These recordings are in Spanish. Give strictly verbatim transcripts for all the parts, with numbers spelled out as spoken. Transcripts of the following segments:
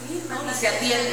¿no? Y se atiende.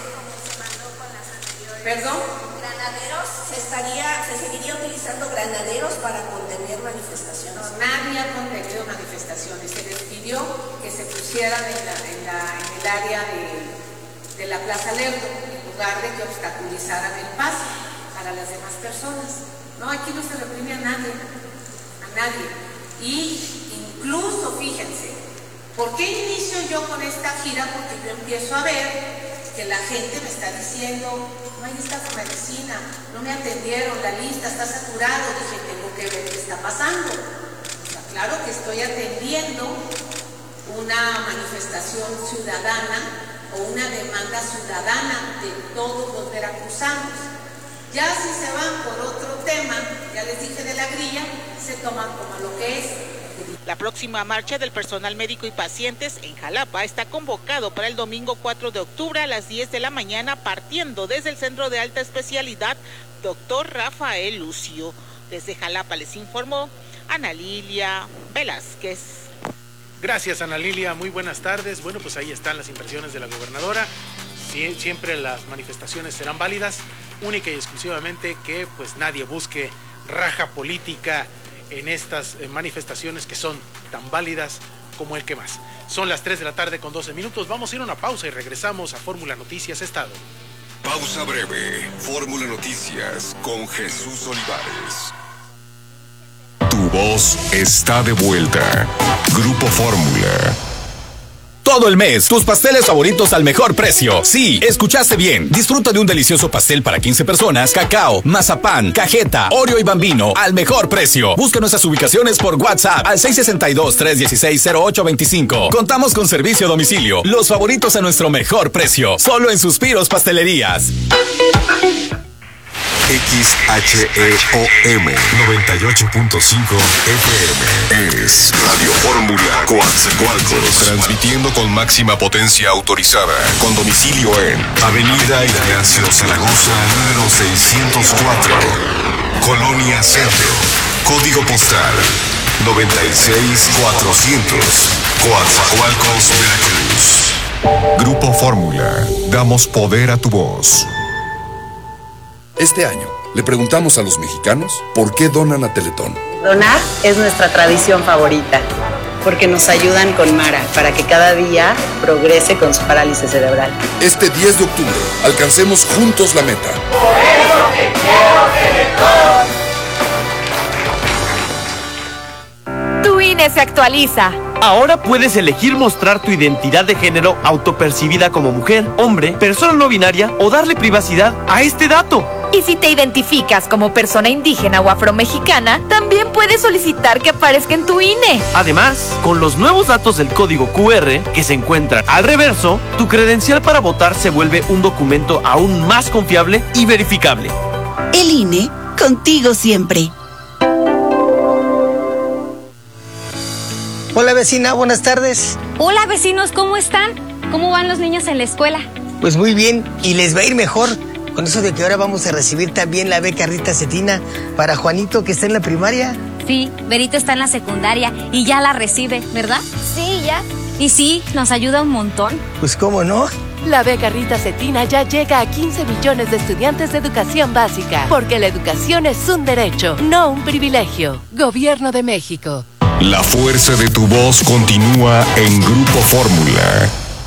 ¿Perdón? Granaderos, se, estaría, se seguiría utilizando granaderos para contener manifestaciones. No, nadie ha contenido manifestaciones. Se les pidió que se pusieran en, la, en, la, en el área de, de la Plaza Lerdo, en lugar de que obstaculizaran el paso para las demás personas. No, aquí no se reprime a nadie, a nadie. Y incluso, fíjense, ¿por qué inicio yo con esta gira? Porque yo empiezo a ver que la gente me está diciendo, no hay lista de medicina, no me atendieron, la lista está saturado. Dije, tengo que ver qué está pasando. O sea, claro que estoy atendiendo una manifestación ciudadana o una demanda ciudadana de todos los veracruzanos. Ya si se van por otro tema, ya les dije de la grilla, se toman como lo que es. La próxima marcha del personal médico y pacientes en Jalapa está convocado para el domingo cuatro de octubre a las diez de la mañana, partiendo desde el Centro de Alta Especialidad doctor Rafael Lucio. Desde Jalapa les informó Ana Lilia Velázquez. Gracias, Ana Lilia, muy buenas tardes. Bueno, pues ahí están las impresiones de la gobernadora. Sie- siempre las manifestaciones serán válidas, única y exclusivamente que pues nadie busque raja política en estas manifestaciones que son tan válidas como el que más. Son las tres de la tarde con doce minutos. Vamos a ir a una pausa y regresamos a Fórmula Noticias Estado. Pausa breve. Fórmula Noticias con Jesús Olivares. Tu voz está de vuelta. Grupo Fórmula. Todo el mes, tus pasteles favoritos al mejor precio. Sí, escuchaste bien. Disfruta de un delicioso pastel para quince personas, cacao, mazapán, cajeta, Oreo y Bambino al mejor precio. Busca nuestras ubicaciones por WhatsApp al seis seis dos, tres uno seis, cero ocho dos cinco. Contamos con servicio a domicilio. Los favoritos a nuestro mejor precio. Solo en Suspiros Pastelerías. X H E O M noventa y ocho punto cinco F M es Radio Fórmula Coatzacoalcos, transmitiendo con máxima potencia autorizada, con domicilio en Avenida Ignacio Zaragoza, número seiscientos cuatro, Colonia Centro, código postal noventa y seis mil cuatrocientos, Coatzacoalcos, Veracruz. Grupo Fórmula, damos poder a tu voz. Este año, le preguntamos a los mexicanos por qué donan a Teletón. Donar es nuestra tradición favorita, porque nos ayudan con Mara para que cada día progrese con su parálisis cerebral. Este diez de octubre, alcancemos juntos la meta. Por eso te quiero, Teletón. Tu I N E se actualiza. Ahora puedes elegir mostrar tu identidad de género autopercibida como mujer, hombre, persona no binaria o darle privacidad a este dato. Y si te identificas como persona indígena o afromexicana, también puedes solicitar que aparezca en tu I N E. Además, con los nuevos datos del código Q R que se encuentran al reverso, tu credencial para votar se vuelve un documento aún más confiable y verificable. El I N E, contigo siempre. Hola vecina, buenas tardes. Hola vecinos, ¿cómo están? ¿Cómo van los niños en la escuela? Pues muy bien, y les va a ir mejor con eso de que ahora vamos a recibir también la beca Rita Cetina para Juanito, que está en la primaria. Sí, Berito está en la secundaria y ya la recibe, ¿verdad? Sí, ya. Y sí, nos ayuda un montón. Pues cómo no. La beca Rita Cetina ya llega a quince millones de estudiantes de educación básica, porque la educación es un derecho, no un privilegio. Gobierno de México. La fuerza de tu voz continúa en Grupo Fórmula.